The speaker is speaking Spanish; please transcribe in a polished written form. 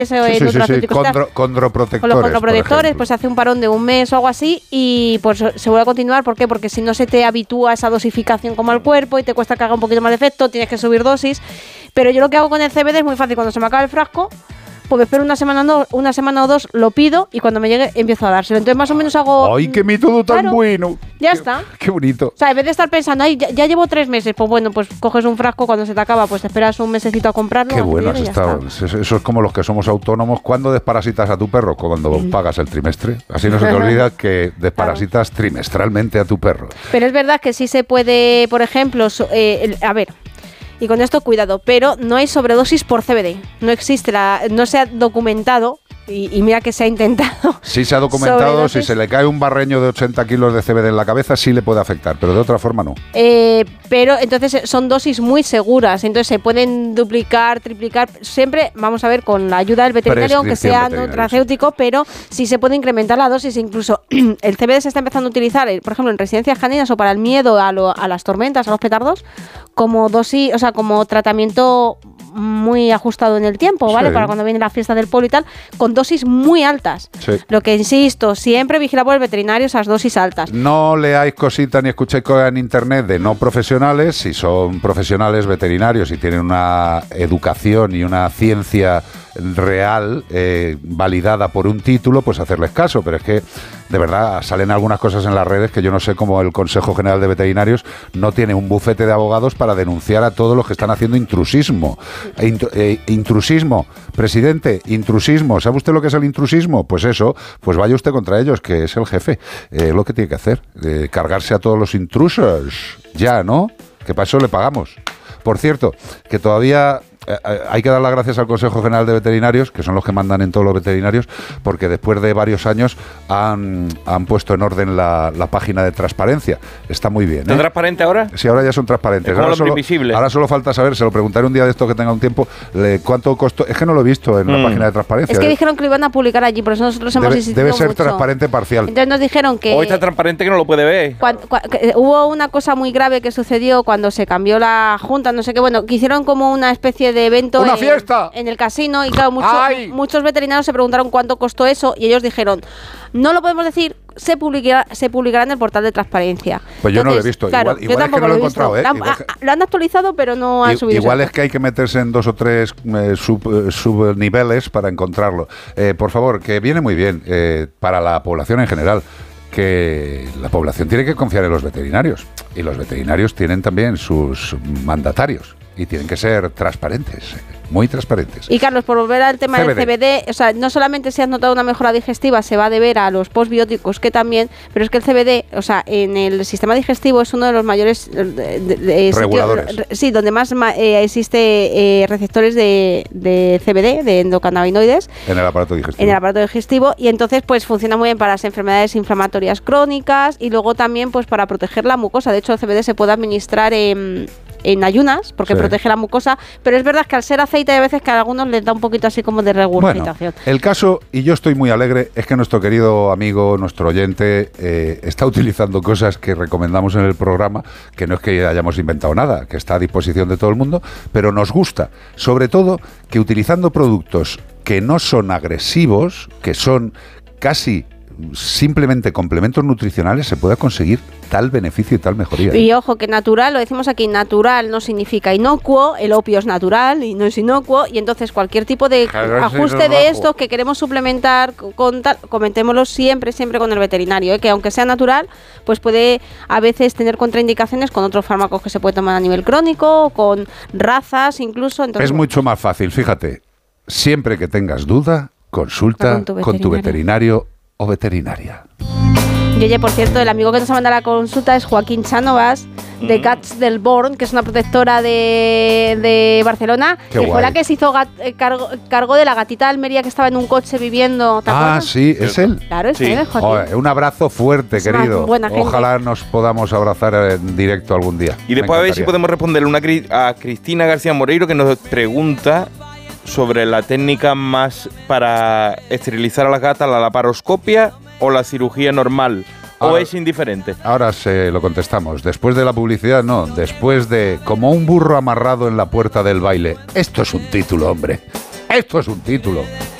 Condroprotectores. Con los condroprotectores, pues se hace un parón de un mes o algo así y pues se vuelve a continuar. ¿Por qué? Porque si no se te habitúa a esa dosificación como al cuerpo y te cuesta que haga un poquito más de efecto, tienes que subir dosis. Pero yo lo que hago con el CBD es muy fácil. Cuando se me acaba el frasco, pues me espero una semana o dos, lo pido y cuando me llegue empiezo a dárselo. Entonces más o menos hago... ¡Ay, qué método tan bueno! Ya está. Qué bonito. O sea, en vez de estar pensando, ay, ya llevo 3 meses, pues bueno, pues coges un frasco, cuando se te acaba, pues te esperas un mesecito a comprarlo. Qué bueno has estado. Eso es como los que somos autónomos. ¿Cuándo desparasitas a tu perro? Cuando pagas el trimestre. Así no se te olvida que desparasitas trimestralmente a tu perro. Pero es verdad que sí se puede, por ejemplo, a ver... Y con esto, cuidado, pero no hay sobredosis por CBD. No existe, no se ha documentado, y mira que se ha intentado. Sí se ha documentado, si se le cae un barreño de 80 kilos de CBD en la cabeza, sí le puede afectar, pero de otra forma no. Pero entonces son dosis muy seguras, entonces se pueden duplicar, triplicar, siempre, vamos a ver, con la ayuda del veterinario, aunque sea nutracéutico, pero sí se puede incrementar la dosis, incluso el CBD se está empezando a utilizar, por ejemplo, en residencias caninas o para el miedo a las tormentas, a los petardos, como dosis, o sea, como tratamiento muy ajustado en el tiempo, ¿vale? Sí. Para cuando viene la fiesta del pueblo y tal, con dosis muy altas. Sí. Lo que insisto, siempre vigila por el veterinario esas dosis altas. No leáis cositas ni escuchéis cosas en internet de no profesionales. Si son profesionales veterinarios y tienen una educación y una ciencia real, validada por un título, pues hacerles caso. Pero es que, de verdad, salen algunas cosas en las redes que yo no sé cómo el Consejo General de Veterinarios no tiene un bufete de abogados para denunciar a todos los que están haciendo intrusismo. Intrusismo, presidente, intrusismo. ¿Sabe usted lo que es el intrusismo? Pues eso, pues vaya usted contra ellos, que es el jefe. Lo que tiene que hacer, cargarse a todos los intrusos. Ya, ¿no? Que para eso le pagamos. Por cierto, que todavía... hay que dar las gracias al Consejo General de Veterinarios, que son los que mandan en todos los veterinarios, porque después de varios años han puesto en orden la página de transparencia. Está muy bien. ¿Está transparente ahora? Sí, ahora ya son transparentes. Ahora solo falta saber, se lo preguntaré un día de esto que tenga un tiempo, cuánto costó. Es que no lo he visto en la página de transparencia. Es que dijeron que lo iban a publicar allí, por eso nosotros hemos insistido mucho. Debe ser mucho. Transparente parcial. Entonces nos dijeron que... Hoy está transparente que no lo puede ver. Hubo una cosa muy grave que sucedió cuando se cambió la junta, no sé qué, bueno, que hicieron como una especie de evento... ¡Una fiesta! En el casino, y claro, muchos veterinarios se preguntaron cuánto costó eso, y ellos dijeron, no lo podemos decir, se publicará en el portal de transparencia. Pues yo no lo he visto. Claro, igual es que no lo he encontrado. Lo han actualizado, pero no han subido. Igual es que hay que meterse en 2 o 3 subniveles para encontrarlo. Por favor, que viene muy bien para la población en general, que la población tiene que confiar en los veterinarios, y los veterinarios tienen también sus mandatarios y tienen que ser transparentes, muy transparentes. Y Carlos, por volver al tema del CBD, o sea, no solamente se ha notado una mejora digestiva, se va a deber a los postbióticos, que también, pero es que el CBD, o sea, en el sistema digestivo es uno de los mayores reguladores. Sí, donde más existe receptores de CBD, de endocannabinoides. En el aparato digestivo. En el aparato digestivo, y entonces pues funciona muy bien para las enfermedades inflamatorias crónicas y luego también pues para proteger la mucosa. De hecho, el CBD se puede administrar en ayunas, porque protege la mucosa, pero es verdad que al ser aceite hay veces que a algunos les da un poquito así como de regurgitación. Bueno, el caso, y yo estoy muy alegre, es que nuestro querido amigo, nuestro oyente, está utilizando cosas que recomendamos en el programa, que no es que hayamos inventado nada, que está a disposición de todo el mundo, pero nos gusta, sobre todo, que utilizando productos que no son agresivos, que son casi simplemente complementos nutricionales, se pueda conseguir tal beneficio y tal mejoría. Y ojo, que natural, lo decimos aquí, natural no significa inocuo, el opio es natural y no es inocuo, y entonces cualquier tipo de ajuste de estos que queremos suplementar con tal, comentémoslo siempre con el veterinario, que aunque sea natural, pues puede a veces tener contraindicaciones con otros fármacos que se puede tomar a nivel crónico, con razas incluso. Entonces, es mucho más fácil, fíjate, siempre que tengas duda, consulta con tu veterinario o veterinaria. Y oye, por cierto, el amigo que nos ha mandado la consulta es Joaquín Chánovas, de Cats del Born, que es una protectora de Barcelona, que fue la que se hizo cargo de la gatita de Almería que estaba en un coche viviendo. Sí, es él. Claro, es él, Joaquín. Un abrazo fuerte, querido. Ojalá nos podamos abrazar en directo algún día. Y después a ver si podemos responderle a Cristina García Moreiro, que nos pregunta sobre la técnica más para esterilizar a las gatas, la laparoscopia o la cirugía normal. ¿O es indiferente? Ahora se lo contestamos. Después de la publicidad, no. Después de Como un burro amarrado en la puerta del baile. Esto es un título, hombre. Esto es un título.